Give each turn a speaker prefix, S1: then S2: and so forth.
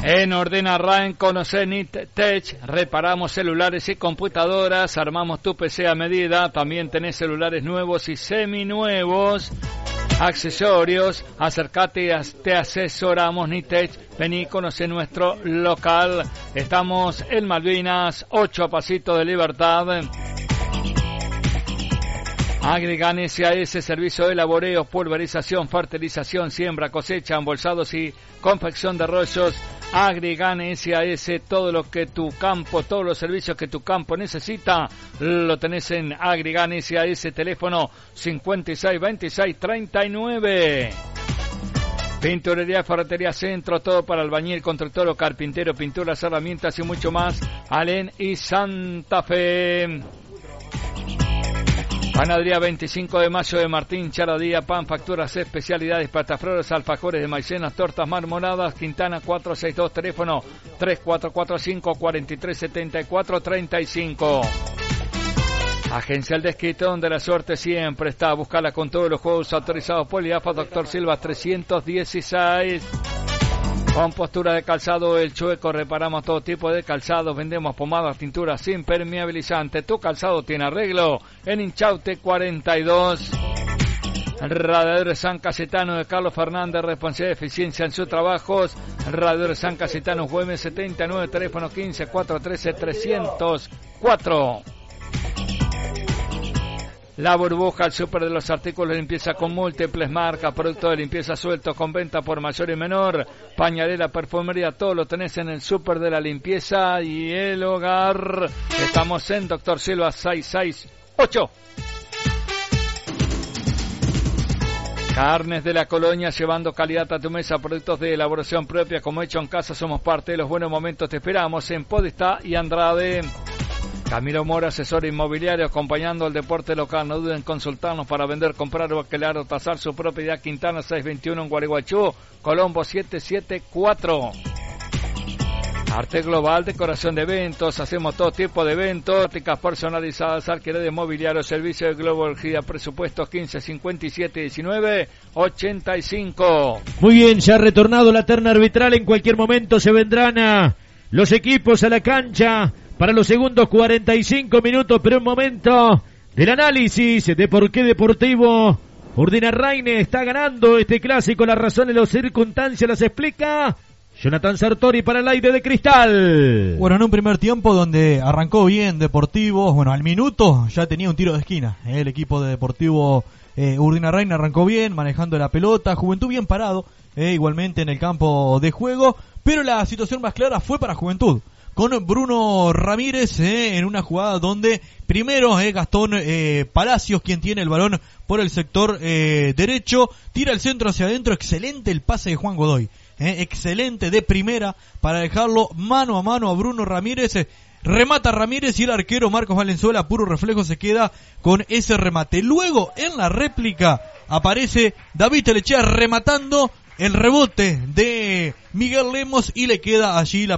S1: En Ordina Rain conoce Nitech, reparamos celulares y computadoras, armamos tu PC a medida, también tenés celulares nuevos y seminuevos, accesorios, acércate, te asesoramos. Nitech, vení, conoce nuestro local, estamos en Malvinas, 8 a Pasito de Libertad. Agrigan SAS, servicio de laboreo, pulverización, fertilización, siembra, cosecha, embolsados y confección de rollos. Agrigan SAS, todo lo que tu campo, todos los servicios que tu campo necesita, lo tenés en Agrigan SAS, teléfono 562639. Pinturería, ferretería Centro, todo para albañil, constructor o carpintero, pinturas, herramientas y mucho más. Alén y Santa Fe. Panadería 25 de mayo de Martín Charadía, pan, facturas, especialidades, pataflores, alfajores de maicenas, tortas marmoradas, Quintana 462, teléfono 3445-4374-35. Agencia El Desquite, donde la suerte siempre está. Búscala con todos los juegos autorizados por IAFA, Doctor Silva 316. Con postura de calzado El Chueco, reparamos todo tipo de calzados, vendemos pomadas, tinturas impermeabilizante. Tu calzado tiene arreglo en Inchaute 42. Radiadores San Cayetano de Carlos Fernández, responsabilidad de eficiencia en sus trabajos. Radiadores San Cayetano, Güemes 79, teléfono 15-413-304. La Burbuja, el súper de los artículos de limpieza con múltiples marcas, productos de limpieza sueltos con venta por mayor y menor, pañalera, perfumería, todo lo tenés en el súper de la limpieza y el hogar. Estamos en Doctor Silva 668. Carnes de la Colonia, llevando calidad a tu mesa, productos de elaboración propia, como hecho en casa, somos parte de los buenos momentos. Te esperamos en Podestá y Andrade. Camilo Mora, asesor inmobiliario, acompañando el deporte local. No duden en consultarnos para vender, comprar o alquilar o tasar su propiedad. Quintana 621 en Gualeguaychú, Colombo 774. Arte Global, decoración de eventos, hacemos todo tipo de eventos, ópticas personalizadas, alquiler de mobiliario, servicio de globología, presupuestos 15571985.
S2: Muy bien, ya ha retornado la terna arbitral, en cualquier momento se vendrán los equipos a la cancha para los segundos 45 minutos, pero un momento del análisis de por qué Deportivo Ordina Rain está ganando este clásico. Las razones, las circunstancias las explica Jonathan Sartori para el aire de Cristal.
S3: Bueno, en un primer tiempo donde arrancó bien Deportivo, bueno, al minuto ya tenía un tiro de esquina. El equipo de Deportivo Ordina Rain arrancó bien, manejando la pelota, Juventud bien parado, igualmente en el campo de juego, pero la situación más clara fue para Juventud, con Bruno Ramírez en una jugada donde primero Gastón Palacios, quien tiene el balón por el sector derecho, tira el centro hacia adentro. Excelente el pase de Juan Godoy, excelente de primera para dejarlo mano a mano a Bruno Ramírez. Remata Ramírez y el arquero Marcos Valenzuela, puro reflejo, se queda con ese remate. Luego en la réplica aparece David Telechea rematando el rebote de Miguel Lemos y le queda allí la